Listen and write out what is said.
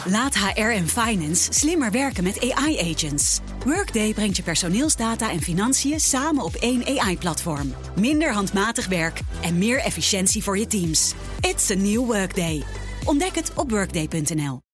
Laat HR en finance slimmer werken met AI-agents. Workday brengt je personeelsdata en financiën samen op één AI-platform. Minder handmatig werk en meer efficiëntie voor je teams. It's a new Workday. Ontdek het op workday.nl.